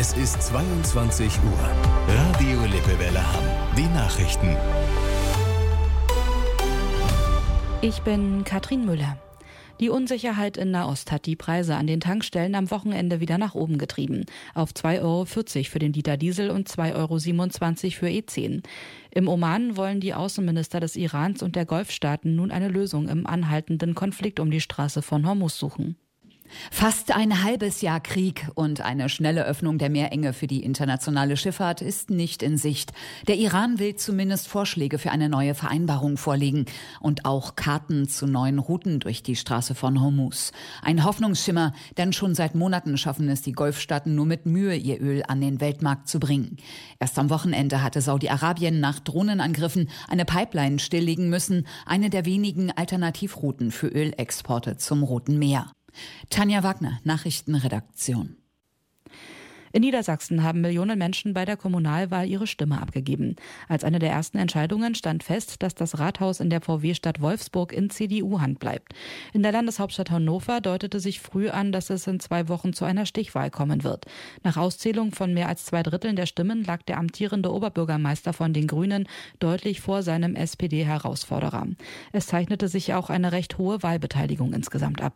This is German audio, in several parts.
Es ist 22 Uhr. Radio Lippewelle Hamm. Die Nachrichten. Ich bin Katrin Müller. Die Unsicherheit in Nahost hat die Preise an den Tankstellen am Wochenende wieder nach oben getrieben. Auf 2,40 Euro für den Liter Diesel und 2,27 Euro für E10. Im Oman wollen die Außenminister des Irans und der Golfstaaten nun eine Lösung im anhaltenden Konflikt um die Straße von Hormuz suchen. Fast ein halbes Jahr Krieg und eine schnelle Öffnung der Meerenge für die internationale Schifffahrt ist nicht in Sicht. Der Iran will zumindest Vorschläge für eine neue Vereinbarung vorlegen und auch Karten zu neuen Routen durch die Straße von Hormuz. Ein Hoffnungsschimmer, denn schon seit Monaten schaffen es die Golfstaaten nur mit Mühe, ihr Öl an den Weltmarkt zu bringen. Erst am Wochenende hatte Saudi-Arabien nach Drohnenangriffen eine Pipeline stilllegen müssen, eine der wenigen Alternativrouten für Ölexporte zum Roten Meer. Tanja Wagner, Nachrichtenredaktion. In Niedersachsen haben Millionen Menschen bei der Kommunalwahl ihre Stimme abgegeben. Als eine der ersten Entscheidungen stand fest, dass das Rathaus in der VW-Stadt Wolfsburg in CDU-Hand bleibt. In der Landeshauptstadt Hannover deutete sich früh an, dass es in 2 Wochen zu einer Stichwahl kommen wird. Nach Auszählung von mehr als 2/3 der Stimmen lag der amtierende Oberbürgermeister von den Grünen deutlich vor seinem SPD-Herausforderer. Es zeichnete sich auch eine recht hohe Wahlbeteiligung insgesamt ab.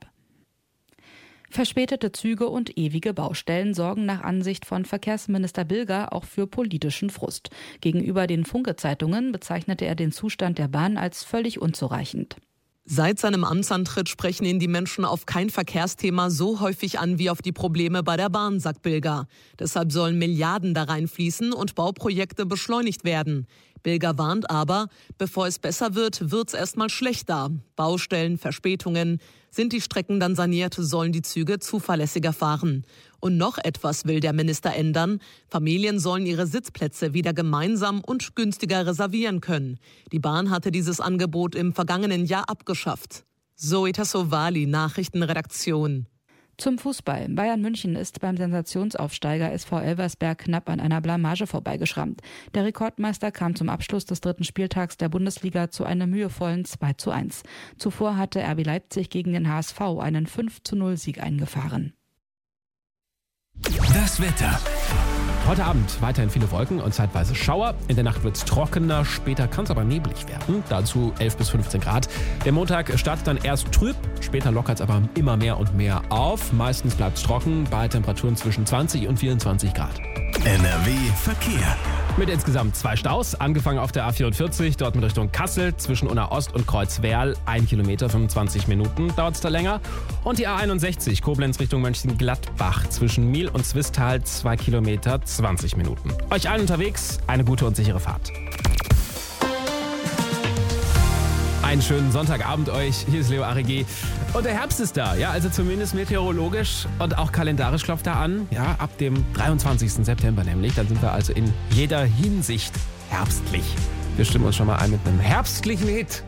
Verspätete Züge und ewige Baustellen sorgen nach Ansicht von Verkehrsminister Bilger auch für politischen Frust. Gegenüber den Funke-Zeitungen bezeichnete er den Zustand der Bahn als völlig unzureichend. Seit seinem Amtsantritt sprechen ihn die Menschen auf kein Verkehrsthema so häufig an wie auf die Probleme bei der Bahn, sagt Bilger. Deshalb sollen Milliarden da reinfließen und Bauprojekte beschleunigt werden. Bilger warnt aber, bevor es besser wird, wird's erstmal schlechter. Baustellen, Verspätungen. Sind die Strecken dann saniert, sollen die Züge zuverlässiger fahren. Und noch etwas will der Minister ändern. Familien sollen ihre Sitzplätze wieder gemeinsam und günstiger reservieren können. Die Bahn hatte dieses Angebot im vergangenen Jahr abgeschafft. Zoe Tassovali, Nachrichtenredaktion. Zum Fußball. Bayern München ist beim Sensationsaufsteiger SV Elversberg knapp an einer Blamage vorbeigeschrammt. Der Rekordmeister kam zum Abschluss des 3. Spieltags der Bundesliga zu einem mühevollen 2:1. Zuvor hatte RB Leipzig gegen den HSV einen 5:0-Sieg eingefahren. Das Wetter. Heute Abend weiterhin viele Wolken und zeitweise Schauer. In der Nacht wird es trockener, später kann es aber neblig werden. Dazu 11 bis 15 Grad. Der Montag startet dann erst trüb, später lockert es aber immer mehr und mehr auf. Meistens bleibt es trocken, bei Temperaturen zwischen 20 und 24 Grad. NRW Verkehr. Mit insgesamt 2 Staus, angefangen auf der A44, dort in Richtung Kassel, zwischen Unna Ost und Kreuzwerl, 1 Kilometer, 25 Minuten dauert es da länger. Und die A61, Koblenz Richtung Mönchengladbach, zwischen Miel und Zwistal, 2 Kilometer, 20 Minuten. Euch allen unterwegs eine gute und sichere Fahrt. Einen schönen Sonntagabend euch. Hier ist Leo Arigi. Und der Herbst ist da, ja, also zumindest meteorologisch und auch kalendarisch klopft er an. Ja, ab dem 23. September nämlich. Dann sind wir also in jeder Hinsicht herbstlich. Wir stimmen uns schon mal ein mit einem herbstlichen Hit.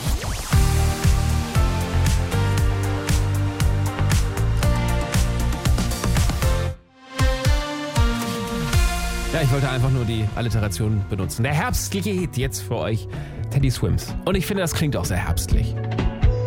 Ja, ich wollte einfach nur die Alliteration benutzen. Der herbstliche Hit jetzt für euch, Teddy Swims. Und ich finde, das klingt auch sehr herbstlich.